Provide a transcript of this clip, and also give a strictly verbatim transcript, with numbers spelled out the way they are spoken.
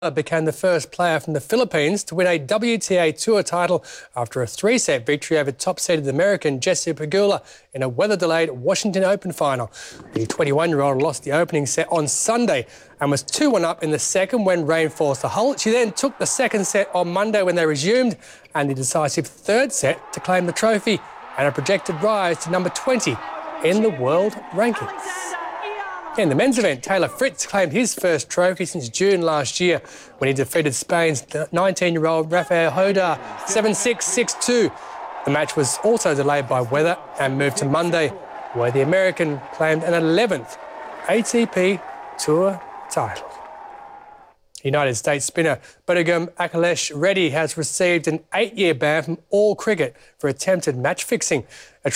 Became the first player from the Philippines to win a W T A Tour title after a three-set victory over top-seeded American Jessie Pegula in a weather-delayed Washington Open final. The twenty-one-year-old lost the opening set on Sunday and was two one up in the second when rain forced a halt. She then took the second set on Monday when they resumed and the decisive third set to claim the trophy and a projected rise to number twenty in the world rankings. In the men's event, Taylor Fritz claimed his first trophy since June last year when he defeated Spain's nineteen-year-old Rafael Hodar seven six, six two. The match was also delayed by weather and moved to Monday, where the American claimed an eleventh A T P Tour title. United States spinner Bodhigam Akhilesh Reddy has received an eight-year ban from all cricket for attempted match fixing. A